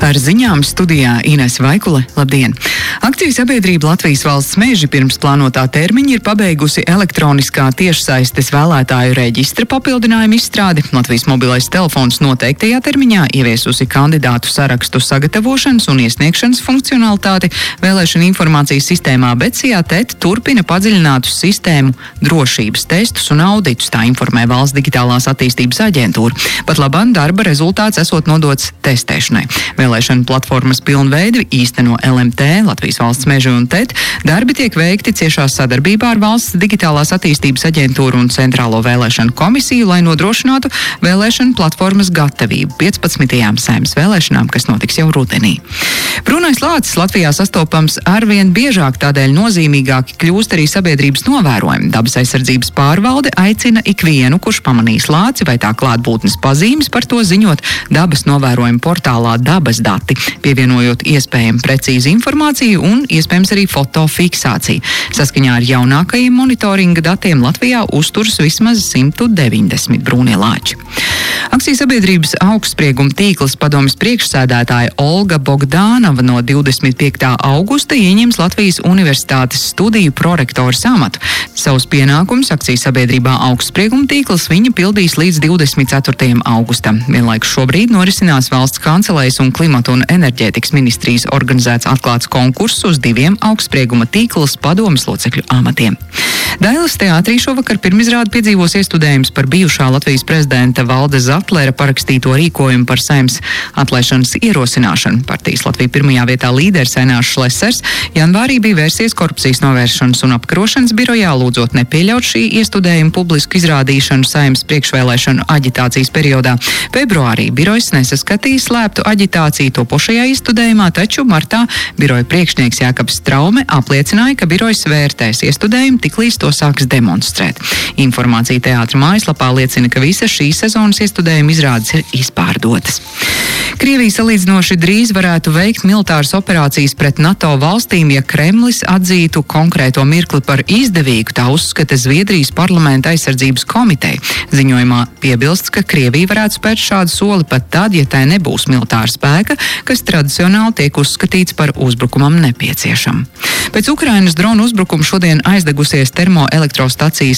Ar ziņām studijā Ines Vaikule. Labdien! Akciju sabiedrība Latvijas Valsts meži pirms plānotā termiņa ir pabeigusi elektroniskā tiešsaistes vēlētāju reģistra papildinājumu izstrādi. Latvijas mobilais telefons noteiktajā termiņā ieviesusi kandidātu sarakstu sagatavošanas un iesniegšanas funkcionalitāti vēlēšana informācijas sistēmā, bet SIA-TET turpina padziļinātus sistēmu drošības testus un auditus, tā informē Valsts digitālās attīstības aģentūra. Pat labāk darba rezultāts esot nodots testēšanai. Vēlēšana platformas pilnveidi īsteno LMT, Latvijas Valsts meži un TET. Darbi tiek veikti ciešā sadarbībā ar Valsts digitālās attīstības aģentūru un Centrālo vēlēšanu komisiju, lai nodrošinātu vēlēšana platformas gatavību 15. Saeimas vēlēšanām, kas notiks jau rudenī. Brūnais lācis Latvijā sastopams arvien biežāk, tādēļ nozīmīgāki kļūst arī sabiedrības novērojumi. Dabas aizsardzības pārvalde aicina ikvienu, kurš pamanīs lāci vai tā klātbūtnes pazīmes, par to ziņot dabas novērojumu portālā Dabas dati, pievienojot iespējami precīzu informāciju un iespējams arī fotofiksāciju. Saskaņā ar jaunākajiem monitoringa datiem Latvijā uzturas vismaz 190 brūnie lāči. Akciju sabiedrības augstsprieguma tīkls padomes priekšsēdētāja Olga Bogdānova no 25. augusta ieņems Latvijas Universitātes studiju prorektoras amatu. Savus pienākumus akciju sabiedrībā augstsprieguma tīkls viņa pildīs līdz 24. augustam. Vienlaikus šobrīd norisinās Valsts kancelējas un Klimata un enerģētikas ministrijas organizēts atklāts konkurss uz 2 augstsprieguma tīkls padomes locekļu amatiem. Dailas teātrī šovakar pirmizrādi piedzīvos iestudējums par bijušā Latvijas prezidenta Valda Zatlera parakstīto rīkojumu par Saeimas atlaišanas ierosināšanu. Partijas Latvija pirmajā vietā līderis Ainārs Šlesers janvārī bija vērsies korupcijas novēršanas un apkarošanas birojā, lūdzot nepieļaut šī iestudējuma publisku izrādīšanu Saeimas priekšvēlēšanu aģitācijas periodā. Februārī birojs nesaskatīja slēptu aģitāciju topošajā iestudējumā, taču martā biroja priekšnieks Jākabs Traume apliecināja, ka birojs vērtēs iestudējumu tiklīdz to sāks demonstrēt. Informācija teātra mājaslapā liecina, ka visas šīs sezonas iestudējuma izrādes ir izpārdotas. Krievija salīdzinoši drīz varētu veikt militāras operācijas pret NATO valstīm, ja Kremlis atzītu konkrēto mirkli par izdevīgu, tā uzskata Zviedrijas parlamenta aizsardzības komiteja. Ziņojumā piebilsts, ka Krievija varētu spērt šādu soli pat tad, ja tai nebūs militāra spēka, kas tradicionāli tiek uzskatīts par uzbrukumam nepieciešama. Pēc Ukrainas dronu uzbrukuma šodien aizdegusies termoelektrostacijas